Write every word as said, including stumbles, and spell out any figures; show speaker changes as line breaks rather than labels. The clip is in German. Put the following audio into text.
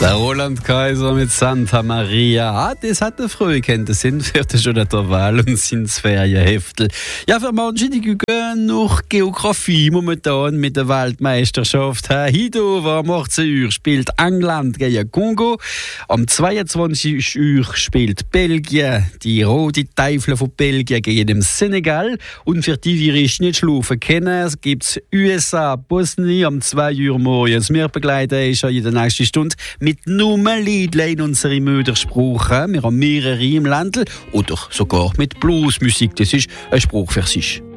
Der Roland Kaiser mit Santa Maria. Ah, das hat er früh kennt. Das sind für schon der Wahl und sind Ferienheftel. Ja, für manche, die gehen noch Geografie momentan mit der Weltmeisterschaft. Heute um achtzehn Uhr spielt England gegen Kongo. Am zweiundzwanzig Uhr spielt Belgien, die rote Teufel von Belgien gegen den Senegal. Und für die, die ich nicht schlafen kennen, gibt es U S A, Bosnien am zwei Uhr morgens. Wir begleiten euch in der nächsten Stunde mit nur Liedlein in unsere Mördersprache. Wir haben mehrere im Ländl oder sogar mit Bluesmusik. Das ist ein Spruch für sich.